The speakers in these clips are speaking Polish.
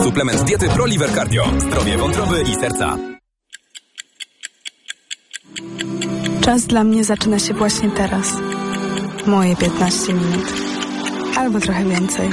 Suplement diety ProLiver Cardio. Zdrowie wątroby i serca. Czas dla mnie zaczyna się właśnie teraz. Moje 15 minut. Albo trochę więcej.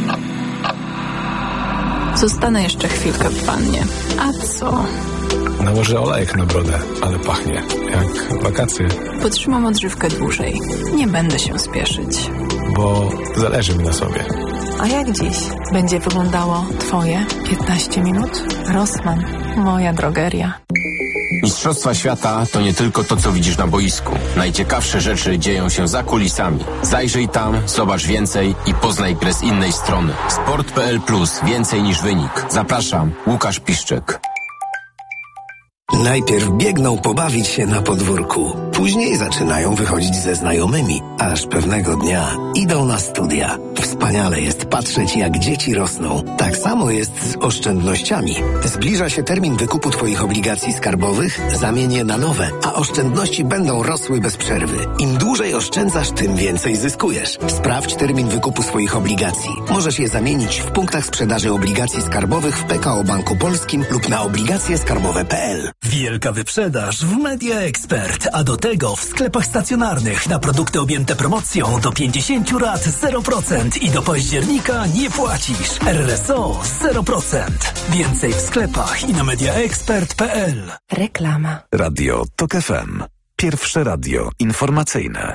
Zostanę jeszcze chwilkę w wannie. A co? Nałożę olejek na brodę, ale pachnie jak wakacje. Potrzymam odżywkę dłużej. Nie będę się spieszyć. Bo zależy mi na sobie. A jak dziś będzie wyglądało Twoje 15 minut? Rossmann, moja drogeria. Mistrzostwa świata to nie tylko to, co widzisz na boisku. Najciekawsze rzeczy dzieją się za kulisami. Zajrzyj tam, zobacz więcej i poznaj grę z innej strony. Sport.pl Plus. Więcej niż wynik. Zapraszam, Łukasz Piszczek. Najpierw biegną pobawić się na podwórku. Później zaczynają wychodzić ze znajomymi. Aż pewnego dnia idą na studia. Wspaniale jest patrzeć, jak dzieci rosną. Tak samo jest z oszczędnościami. Zbliża się termin wykupu Twoich obligacji skarbowych, zamień je na nowe, a oszczędności będą rosły bez przerwy. Im dłużej oszczędzasz, tym więcej zyskujesz. Sprawdź termin wykupu swoich obligacji. Możesz je zamienić w punktach sprzedaży obligacji skarbowych w PKO Banku Polskim lub na obligacjeskarbowe.pl. Wielka wyprzedaż w Media Expert, a do tego w sklepach stacjonarnych na produkty objęte promocją do 50 rat 0% i do października nie płacisz. RSO 0%. Więcej w sklepach i na mediaexpert.pl. Reklama. Radio TOK FM. Pierwsze radio informacyjne.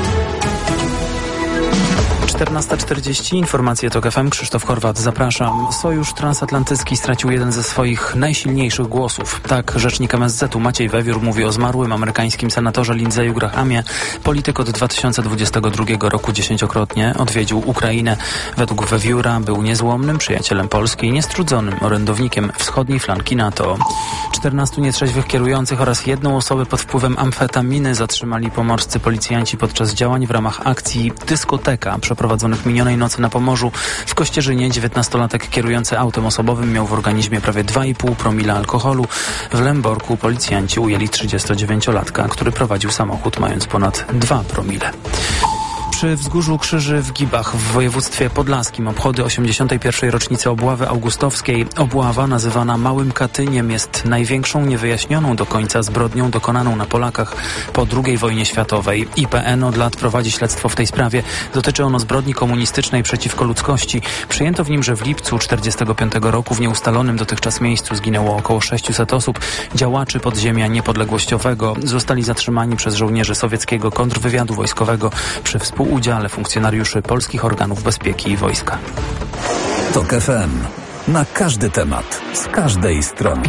14:40, informacje TOK FM, Krzysztof Horwat, zapraszam. Sojusz Transatlantycki stracił jeden ze swoich najsilniejszych głosów. Tak rzecznik MSZ-u Maciej Wewiór mówi o zmarłym amerykańskim senatorze Lindsey'u Grahamie. Polityk od 2022 roku 10-krotnie odwiedził Ukrainę. Według Wewióra był niezłomnym przyjacielem Polski i niestrudzonym orędownikiem wschodniej flanki NATO. 14 nietrzeźwych kierujących oraz jedną osobę pod wpływem amfetaminy zatrzymali pomorscy policjanci podczas działań w ramach akcji Dyskoteka przeprowadzonych minionej nocy na Pomorzu. W Kościerzynie 19-latek kierujący autem osobowym miał w organizmie prawie 2,5 promila alkoholu. W Lęborku policjanci ujęli 39-latka, który prowadził samochód mając ponad 2 promile. Przy Wzgórzu Krzyży w Gibach w województwie podlaskim obchody 81. rocznicy obławy augustowskiej. Obława, nazywana Małym Katyniem, jest największą niewyjaśnioną do końca zbrodnią dokonaną na Polakach po II wojnie światowej. IPN od lat prowadzi śledztwo w tej sprawie. Dotyczy ono zbrodni komunistycznej przeciwko ludzkości. Przyjęto w nim, że w lipcu 1945 roku w nieustalonym dotychczas miejscu zginęło około 600 osób. Działaczy podziemia niepodległościowego zostali zatrzymani przez żołnierzy sowieckiego kontrwywiadu wojskowego przy współudziale funkcjonariuszy polskich organów bezpieki i wojska. TOK FM. Na każdy temat, z każdej strony.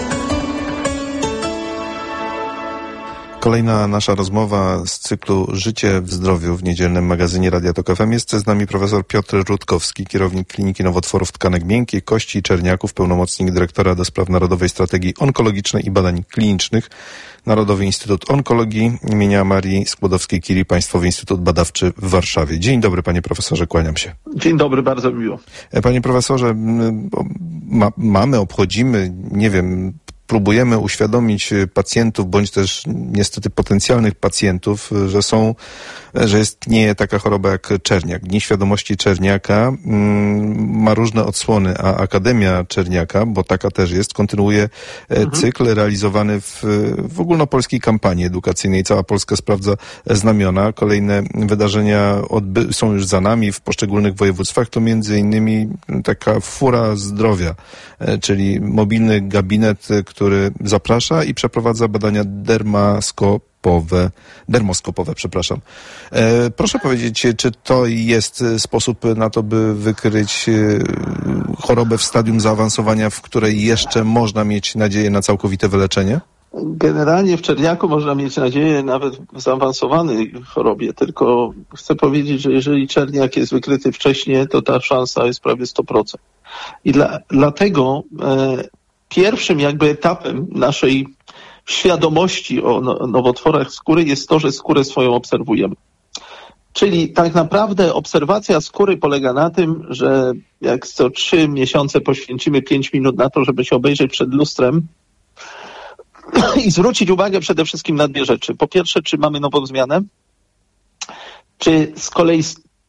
Kolejna nasza rozmowa z cyklu Życie w zdrowiu w niedzielnym magazynie Radia TOK FM. Jest z nami profesor Piotr Rutkowski, kierownik Kliniki Nowotworów Tkanek Miękkich, Kości i Czerniaków, pełnomocnik dyrektora do spraw Narodowej Strategii Onkologicznej i Badań Klinicznych, Narodowy Instytut Onkologii imienia Marii Skłodowskiej-Curie, Państwowy Instytut Badawczy w Warszawie. Dzień dobry, panie profesorze, kłaniam się. Dzień dobry, bardzo miło. Panie profesorze, obchodzimy, nie wiem, próbujemy uświadomić pacjentów, bądź też niestety potencjalnych pacjentów, że istnieje taka choroba jak czerniak. Dni Świadomości Czerniaka ma różne odsłony, a Akademia Czerniaka, bo taka też jest, kontynuuje cykl realizowany w ogólnopolskiej kampanii edukacyjnej. Cała Polska sprawdza znamiona. Kolejne wydarzenia są już za nami w poszczególnych województwach. To między innymi taka fura zdrowia, czyli mobilny gabinet, który zaprasza i przeprowadza badania dermoskopowe. Proszę powiedzieć, czy to jest sposób na to, by wykryć chorobę w stadium zaawansowania, w której jeszcze można mieć nadzieję na całkowite wyleczenie? Generalnie w czerniaku można mieć nadzieję nawet w zaawansowanej chorobie, tylko chcę powiedzieć, że jeżeli czerniak jest wykryty wcześniej, to ta szansa jest prawie 100%. I dlatego pierwszym jakby etapem naszej świadomości o nowotworach skóry jest to, że skórę swoją obserwujemy. Czyli tak naprawdę obserwacja skóry polega na tym, że jak co 3 miesiące poświęcimy 5 minut na to, żeby się obejrzeć przed lustrem i zwrócić uwagę przede wszystkim na 2 rzeczy. Po pierwsze, czy mamy nową zmianę, czy z kolei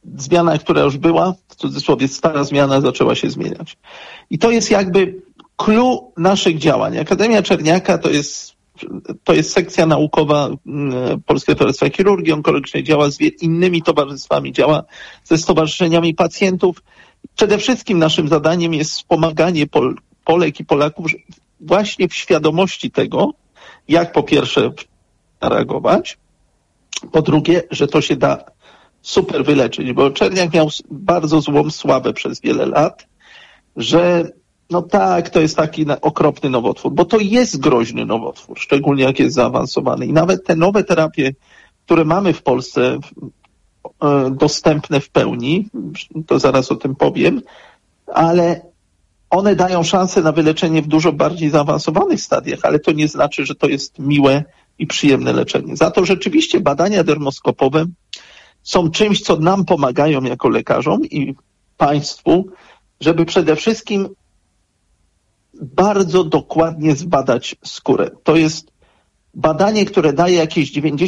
zmiana, która już była, w cudzysłowie stara zmiana, zaczęła się zmieniać. I to jest jakby clou naszych działań. Akademia Czerniaka to jest sekcja naukowa Polskiego Towarzystwa Chirurgii Onkologicznej, działa z innymi towarzystwami, działa ze stowarzyszeniami pacjentów. Przede wszystkim naszym zadaniem jest wspomaganie Polek i Polaków właśnie w świadomości tego, jak po pierwsze reagować, po drugie, że to się da super wyleczyć, bo Czerniak miał bardzo złą sławę przez wiele lat, że no tak, to jest taki okropny nowotwór, bo to jest groźny nowotwór, szczególnie jak jest zaawansowany. I nawet te nowe terapie, które mamy w Polsce dostępne w pełni, to zaraz o tym powiem, ale one dają szansę na wyleczenie w dużo bardziej zaawansowanych stadiach, ale to nie znaczy, że to jest miłe i przyjemne leczenie. Za to rzeczywiście badania dermoskopowe są czymś, co nam pomagają jako lekarzom i państwu, żeby przede wszystkim bardzo dokładnie zbadać skórę. To jest badanie, które daje jakieś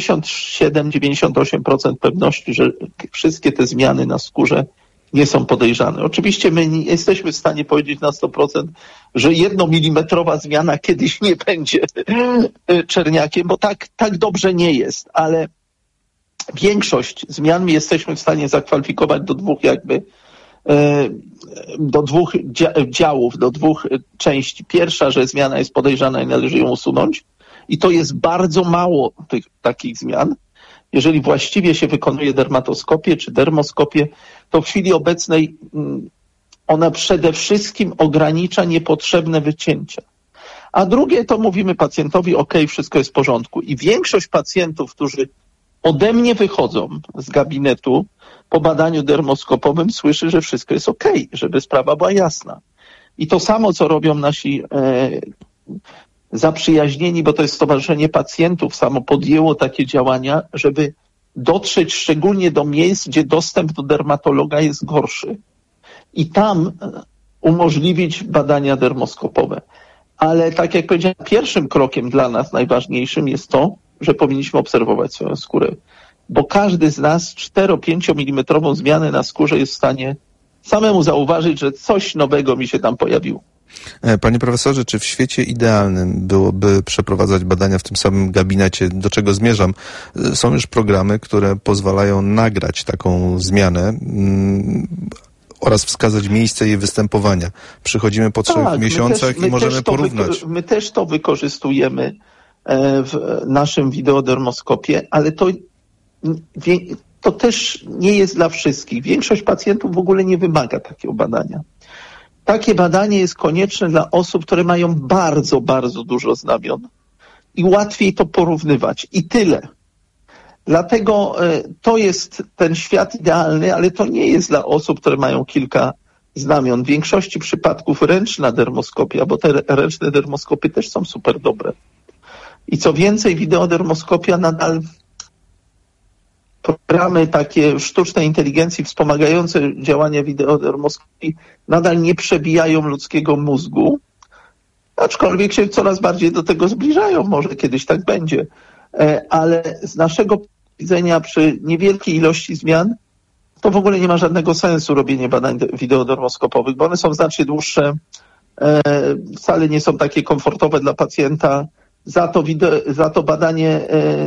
97-98% pewności, że wszystkie te zmiany na skórze nie są podejrzane. Oczywiście my nie jesteśmy w stanie powiedzieć na 100%, że 1-milimetrowa zmiana kiedyś nie będzie czerniakiem, bo tak dobrze nie jest, ale większość zmian my jesteśmy w stanie zakwalifikować do dwóch działów, do dwóch części. Pierwsza, że zmiana jest podejrzana i należy ją usunąć, i to jest bardzo mało takich zmian. Jeżeli właściwie się wykonuje dermatoskopię czy dermoskopię, to w chwili obecnej ona przede wszystkim ogranicza niepotrzebne wycięcia. A drugie, to mówimy pacjentowi, ok, wszystko jest w porządku. I większość pacjentów, którzy ode mnie wychodzą z gabinetu po badaniu dermoskopowym, słyszy, że wszystko jest ok, żeby sprawa była jasna. I to samo, co robią nasi zaprzyjaźnieni, bo to jest Stowarzyszenie Pacjentów, samo podjęło takie działania, żeby dotrzeć szczególnie do miejsc, gdzie dostęp do dermatologa jest gorszy i tam umożliwić badania dermoskopowe. Ale tak jak powiedziałem, pierwszym krokiem dla nas najważniejszym jest to, że powinniśmy obserwować swoją skórę, bo każdy z nas 4-5 milimetrową zmianę na skórze jest w stanie samemu zauważyć, że coś nowego mi się tam pojawiło. Panie profesorze, czy w świecie idealnym byłoby przeprowadzać badania w tym samym gabinecie? Do czego zmierzam? Są już programy, które pozwalają nagrać taką zmianę oraz wskazać miejsce jej występowania. Przychodzimy po 3 miesiącach i możemy porównać. My też to wykorzystujemy w naszym wideodermoskopie, ale to też nie jest dla wszystkich. Większość pacjentów w ogóle nie wymaga takiego badania. Takie badanie jest konieczne dla osób, które mają bardzo, bardzo dużo znamion i łatwiej to porównywać. I tyle. Dlatego to jest ten świat idealny, ale to nie jest dla osób, które mają kilka znamion. W większości przypadków ręczna dermoskopia, bo te ręczne dermoskopy też są super dobre. I co więcej, wideodermoskopia nadal, programy takie sztucznej inteligencji wspomagające działania wideodermoskopii nadal nie przebijają ludzkiego mózgu, aczkolwiek się coraz bardziej do tego zbliżają, może kiedyś tak będzie. Ale z naszego widzenia przy niewielkiej ilości zmian to w ogóle nie ma żadnego sensu robienie badań wideodermoskopowych, bo one są znacznie dłuższe, wcale nie są takie komfortowe dla pacjenta. Za to badanie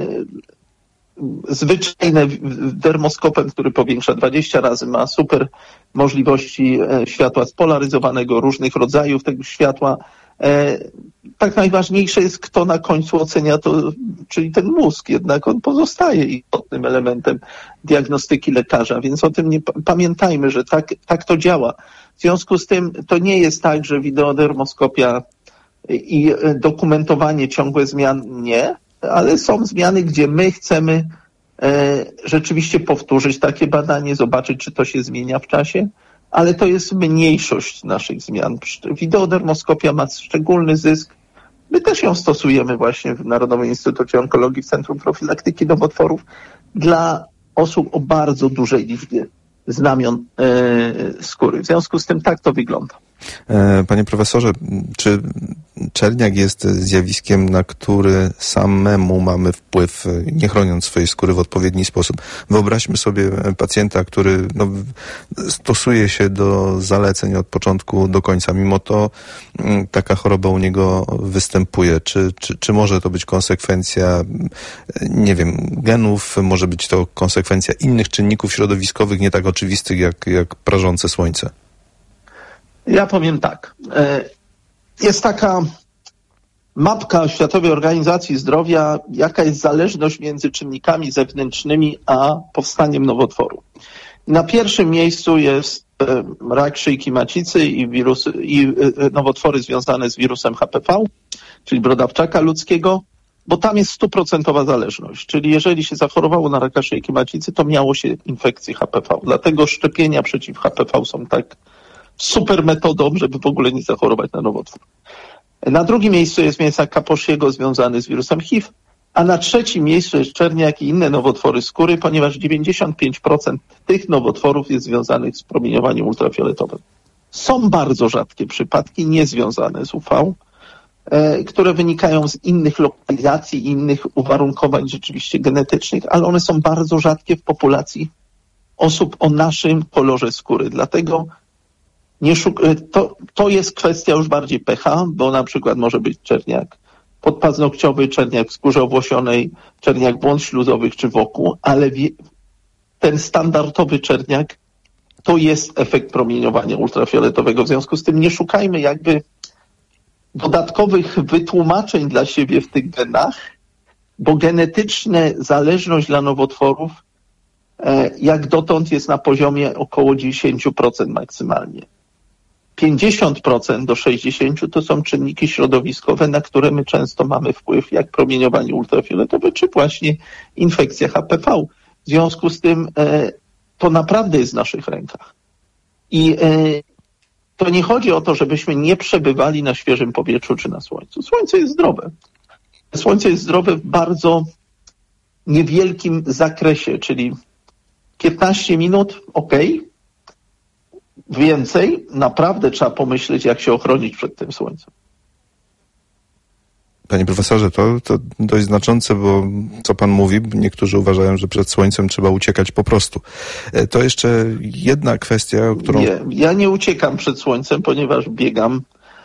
zwyczajne dermoskopem, który powiększa 20 razy, ma super możliwości światła spolaryzowanego, różnych rodzajów tego światła. Tak najważniejsze jest, kto na końcu ocenia to, czyli ten mózg, jednak on pozostaje istotnym elementem diagnostyki lekarza, więc o tym nie pamiętajmy, że tak to działa. W związku z tym to nie jest tak, że wideodermoskopia i dokumentowanie ciągłe zmian nie, ale są zmiany, gdzie my chcemy rzeczywiście powtórzyć takie badanie, zobaczyć, czy to się zmienia w czasie, ale to jest mniejszość naszych zmian. Wideodermoskopia ma szczególny zysk. My też ją stosujemy właśnie w Narodowym Instytucie Onkologii w Centrum Profilaktyki Nowotworów dla osób o bardzo dużej liczbie znamion skóry. W związku z tym tak to wygląda. Panie profesorze, czy czerniak jest zjawiskiem, na który samemu mamy wpływ, nie chroniąc swojej skóry w odpowiedni sposób? Wyobraźmy sobie pacjenta, który stosuje się do zaleceń od początku do końca. Mimo to taka choroba u niego występuje. Czy może to być konsekwencja, nie wiem, genów? Może być to konsekwencja innych czynników środowiskowych, nie tak oczywistych jak prażące słońce? Ja powiem tak. Jest taka mapka Światowej Organizacji Zdrowia, jaka jest zależność między czynnikami zewnętrznymi a powstaniem nowotworu. Na pierwszym miejscu jest rak szyjki macicy i nowotwory związane z wirusem HPV, czyli brodawczaka ludzkiego, bo tam jest 100% zależność. Czyli jeżeli się zachorowało na raka szyjki macicy, to miało się infekcję HPV. Dlatego szczepienia przeciw HPV są tak super metodą, żeby w ogóle nie zachorować na nowotwór. Na drugim miejscu jest mięsak Kaposiego związany z wirusem HIV, a na trzecim miejscu jest czerniak i inne nowotwory skóry, ponieważ 95% tych nowotworów jest związanych z promieniowaniem ultrafioletowym. Są bardzo rzadkie przypadki niezwiązane z UV, które wynikają z innych lokalizacji, innych uwarunkowań rzeczywiście genetycznych, ale one są bardzo rzadkie w populacji osób o naszym kolorze skóry. Dlatego to jest kwestia już bardziej pecha, bo na przykład może być czerniak podpaznokciowy, czerniak w skórze owłosionej, czerniak błąd śluzowych czy wokół, ale ten standardowy czerniak to jest efekt promieniowania ultrafioletowego. W związku z tym nie szukajmy jakby dodatkowych wytłumaczeń dla siebie w tych genach, bo genetyczna zależność dla nowotworów jak dotąd jest na poziomie około 10% maksymalnie. 50% do 60% to są czynniki środowiskowe, na które my często mamy wpływ, jak promieniowanie ultrafioletowe, czy właśnie infekcja HPV. W związku z tym to naprawdę jest w naszych rękach. I to nie chodzi o to, żebyśmy nie przebywali na świeżym powietrzu czy na słońcu. Słońce jest zdrowe. Słońce jest zdrowe w bardzo niewielkim zakresie, czyli 15 minut, Więcej, naprawdę trzeba pomyśleć, jak się ochronić przed tym słońcem. Panie profesorze, to dość znaczące, bo co pan mówi, niektórzy uważają, że przed słońcem trzeba uciekać po prostu. To jeszcze jedna kwestia, którą... Nie, ja nie uciekam przed słońcem, ponieważ biegam.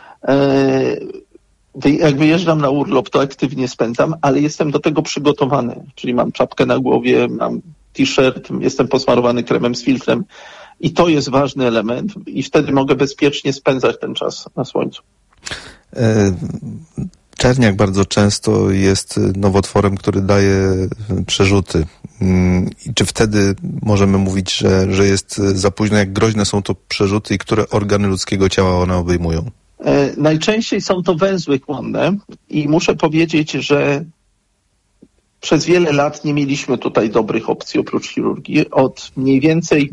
Jak wyjeżdżam na urlop, to aktywnie spędzam, ale jestem do tego przygotowany. Czyli mam czapkę na głowie, mam t-shirt, jestem posmarowany kremem z filtrem i to jest ważny element i wtedy mogę bezpiecznie spędzać ten czas na słońcu. Czerniak bardzo często jest nowotworem, który daje przerzuty. I czy wtedy możemy mówić, że jest za późno? Jak groźne są to przerzuty i które organy ludzkiego ciała one obejmują? Najczęściej są to węzły chłonne i muszę powiedzieć, że przez wiele lat nie mieliśmy tutaj dobrych opcji oprócz chirurgii. Od mniej więcej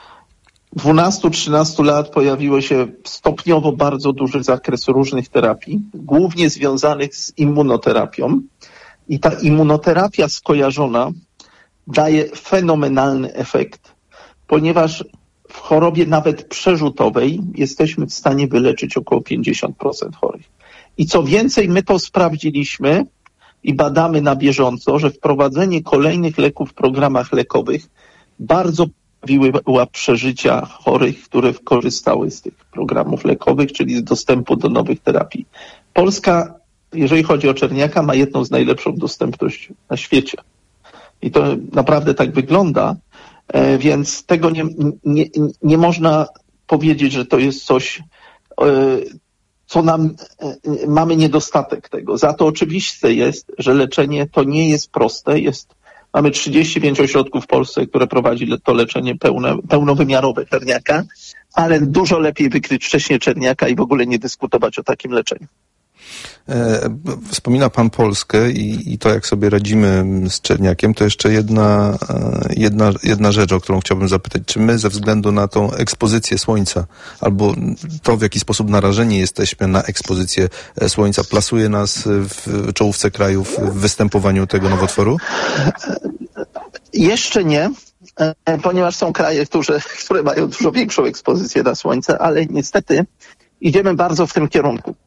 12-13 lat pojawiło się stopniowo bardzo duży zakres różnych terapii, głównie związanych z immunoterapią. I ta immunoterapia skojarzona daje fenomenalny efekt, ponieważ w chorobie nawet przerzutowej jesteśmy w stanie wyleczyć około 50% chorych. I co więcej, my to sprawdziliśmy i badamy na bieżąco, że wprowadzenie kolejnych leków w programach lekowych bardzo poprawiło przeżycia chorych, które korzystały z tych programów lekowych, czyli z dostępu do nowych terapii. Polska, jeżeli chodzi o czerniaka, ma jedną z najlepszą dostępność na świecie. I to naprawdę tak wygląda, więc tego nie można powiedzieć, że to jest coś, co mamy niedostatek tego. Za to oczywiste jest, że leczenie to nie jest proste. Mamy 35 ośrodków w Polsce, które prowadzi to leczenie pełnowymiarowe czerniaka, ale dużo lepiej wykryć wcześniej czerniaka i w ogóle nie dyskutować o takim leczeniu. Wspomina pan Polskę i to, jak sobie radzimy z czerniakiem, to jeszcze jedna rzecz, o którą chciałbym zapytać. Czy my ze względu na tą ekspozycję słońca, albo to, w jaki sposób narażeni jesteśmy na ekspozycję słońca, plasuje nas w czołówce krajów w występowaniu tego nowotworu? Jeszcze nie, ponieważ są kraje, które mają dużo większą ekspozycję na słońce, ale niestety idziemy bardzo w tym kierunku.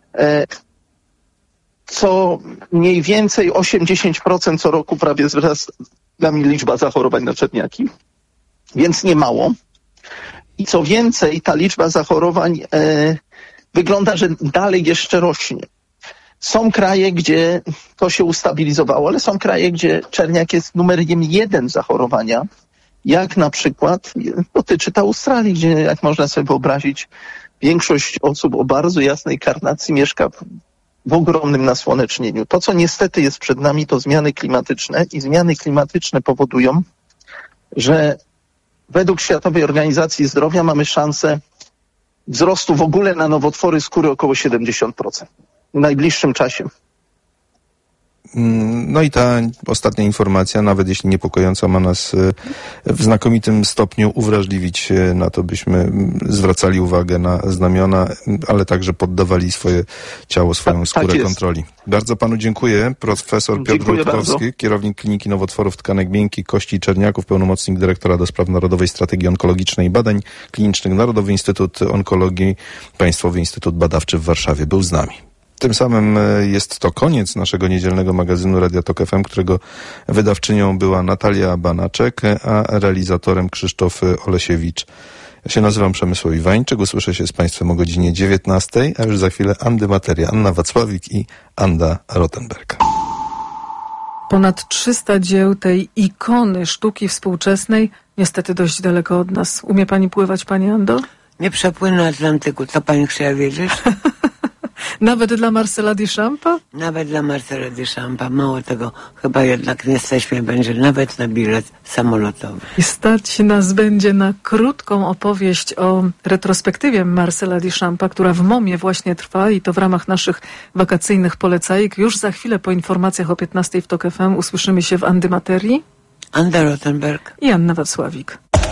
Co mniej więcej 8-10% co roku prawie wzrasta liczba zachorowań na czerniaki, więc nie mało. I co więcej, ta liczba zachorowań wygląda, że dalej jeszcze rośnie. Są kraje, gdzie to się ustabilizowało, ale są kraje, gdzie czerniak jest numerem 1 zachorowania, jak na przykład dotyczy to Australii, gdzie, jak można sobie wyobrazić, większość osób o bardzo jasnej karnacji mieszka w ogromnym nasłonecznieniu. To, co niestety jest przed nami, to zmiany klimatyczne i zmiany klimatyczne powodują, że według Światowej Organizacji Zdrowia mamy szansę wzrostu w ogóle na nowotwory skóry około 70% w najbliższym czasie. No i ta ostatnia informacja, nawet jeśli niepokojąca, ma nas w znakomitym stopniu uwrażliwić na to, byśmy zwracali uwagę na znamiona, ale także poddawali swoje ciało, swoją skórę kontroli. Bardzo panu dziękuję. Profesor Piotr Rutkowski, kierownik Kliniki Nowotworów Tkanek Miękkich, Kości i Czerniaków, pełnomocnik dyrektora do spraw Narodowej Strategii Onkologicznej i Badań Klinicznych, Narodowy Instytut Onkologii, Państwowy Instytut Badawczy w Warszawie, był z nami. Tym samym jest to koniec naszego niedzielnego magazynu Radia Tok FM, którego wydawczynią była Natalia Banaczek, a realizatorem Krzysztof Olesiewicz. Ja się nazywam Przemysław Iwańczyk, usłyszę się z Państwem o godzinie 19, a już za chwilę Andymateria, Anna Wacławik i Anda Rottenberg. Ponad 300 dzieł tej ikony sztuki współczesnej, niestety dość daleko od nas. Umie pani pływać, pani Ando? Nie przepłynę Atlantyku. Co pani chciała wiedzieć? Nawet dla Marcela Duchampa? Nawet dla Marcela Duchampa. Mało tego, chyba jednak nie stać mnie będzie nawet na bilet samolotowy. I stać nas będzie na krótką opowieść o retrospektywie Marcela Duchampa, która w MOM-ie właśnie trwa i to w ramach naszych wakacyjnych polecajek. Już za chwilę po informacjach o 15 w Tok FM usłyszymy się w Andymaterii. Anda Rottenberg i Anna Wacławik.